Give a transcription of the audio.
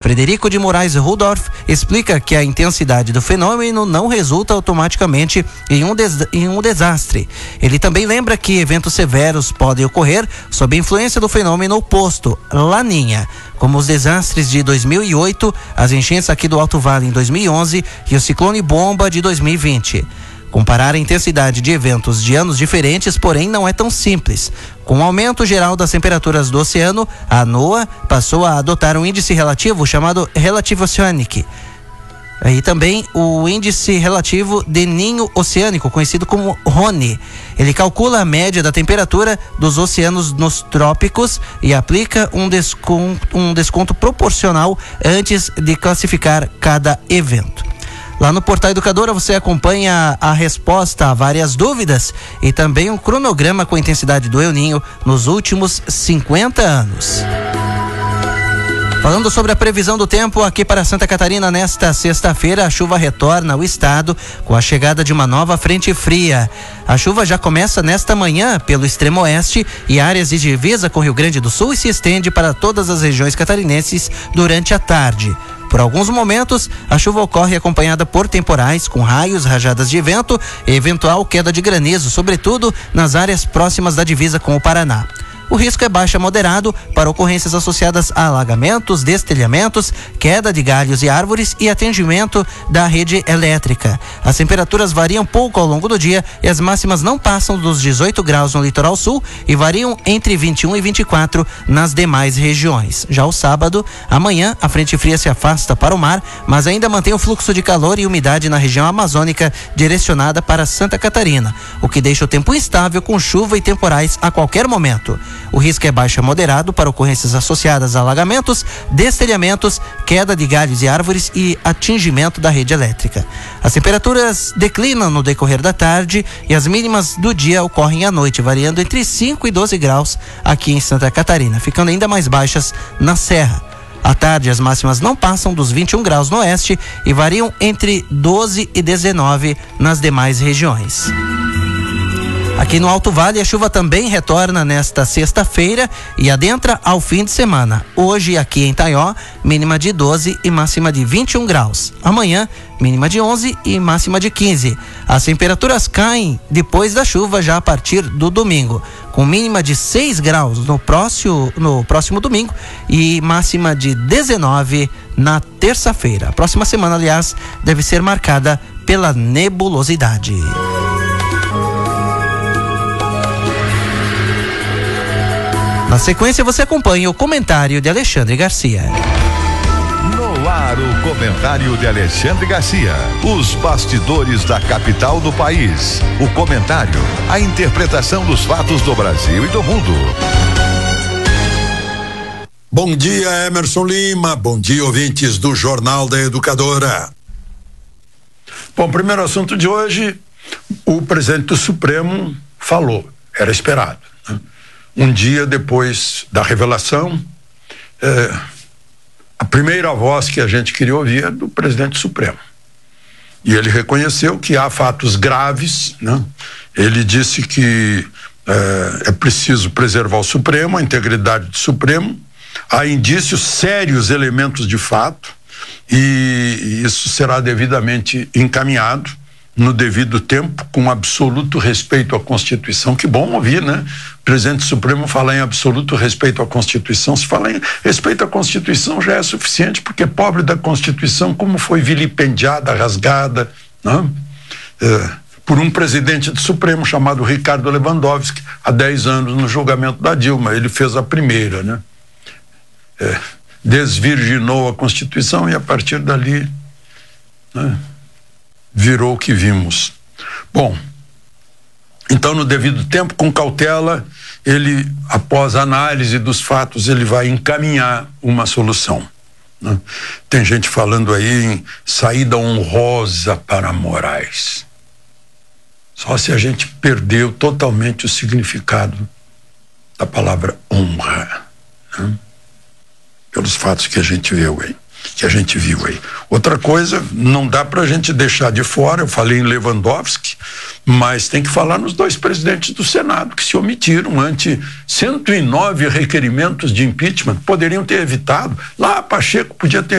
Frederico de Moraes Rudolph explica que a intensidade do fenômeno não resulta automaticamente em um desastre. Ele também lembra que eventos severos podem ocorrer sob a influência do fenômeno oposto, Laninha, como os desastres de 2008, as enchentes aqui do Alto Vale em 2011 e o ciclone Bomba de 2020. Comparar a intensidade de eventos de anos diferentes, porém, não é tão simples. Com o aumento geral das temperaturas do oceano, a NOAA passou a adotar um índice relativo chamado Relative Oceanic. E também o índice relativo de ninho oceânico, conhecido como RONE. Ele calcula a média da temperatura dos oceanos nos trópicos e aplica um desconto proporcional antes de classificar cada evento. Lá no Portal Educadora você acompanha a resposta a várias dúvidas e também um cronograma com a intensidade do El Ninho nos últimos 50 anos. Falando sobre a previsão do tempo aqui para Santa Catarina nesta sexta-feira, a chuva retorna ao estado com a chegada de uma nova frente fria. A chuva já começa nesta manhã pelo extremo oeste e áreas de divisa com Rio Grande do Sul e se estende para todas as regiões catarinenses durante a tarde. Por alguns momentos, a chuva ocorre acompanhada por temporais com raios, rajadas de vento e eventual queda de granizo, sobretudo nas áreas próximas da divisa com o Paraná. O risco é baixo a moderado para ocorrências associadas a alagamentos, destelhamentos, queda de galhos e árvores e atingimento da rede elétrica. As temperaturas variam pouco ao longo do dia e as máximas não passam dos 18 graus no litoral sul e variam entre 21 e 24 nas demais regiões. Já o sábado, amanhã, a frente fria se afasta para o mar, mas ainda mantém o fluxo de calor e umidade na região amazônica direcionada para Santa Catarina, o que deixa o tempo instável com chuva e temporais a qualquer momento. O risco é baixo a moderado para ocorrências associadas a alagamentos, destelhamentos, queda de galhos e árvores e atingimento da rede elétrica. As temperaturas declinam no decorrer da tarde e as mínimas do dia ocorrem à noite, variando entre 5 e 12 graus aqui em Santa Catarina, ficando ainda mais baixas na Serra. À tarde, as máximas não passam dos 21 graus no oeste e variam entre 12 e 19 nas demais regiões. Aqui no Alto Vale, a chuva também retorna nesta sexta-feira e adentra ao fim de semana. Hoje, aqui em Taió, mínima de 12 e máxima de 21 graus. Amanhã, mínima de 11 e máxima de 15. As temperaturas caem depois da chuva já a partir do domingo, com mínima de 6 graus no próximo domingo e máxima de 19 na terça-feira. A próxima semana, aliás, deve ser marcada pela nebulosidade. Na sequência, você acompanha o comentário de Alexandre Garcia. No ar, o comentário de Alexandre Garcia. Os bastidores da capital do país. O comentário, a interpretação dos fatos do Brasil e do mundo. Bom dia, Emerson Lima. Bom dia, ouvintes do Jornal da Educadora. Bom, primeiro assunto de hoje, o presidente do Supremo falou, era esperado, né? Um dia depois da revelação, a primeira voz que a gente queria ouvir é do presidente Supremo. E ele reconheceu que há fatos graves, né? Ele disse que é preciso preservar o Supremo, a integridade do Supremo. Há indícios, sérios elementos de fato, e isso será devidamente encaminhado no devido tempo, com absoluto respeito à Constituição. Que bom ouvir, né? O presidente Supremo falar em absoluto respeito à Constituição. Se falar em respeito à Constituição já é suficiente, porque pobre da Constituição, como foi vilipendiada, rasgada, né? Por um presidente do Supremo chamado Ricardo Lewandowski, há 10 anos no julgamento da Dilma. Ele fez a primeira, né? Desvirginou a Constituição e a partir dali, né, virou o que vimos. Bom, então no devido tempo, com cautela, ele, após a análise dos fatos, ele vai encaminhar uma solução, né? Tem gente falando aí em saída honrosa para Moraes. Só se a gente perdeu totalmente o significado da palavra honra, né? Pelos fatos que a gente viu aí. Outra coisa, não dá pra gente deixar de fora, eu falei em Lewandowski, mas tem que falar nos 2 presidentes do Senado que se omitiram ante 109 requerimentos de impeachment, poderiam ter evitado. Lá Pacheco podia ter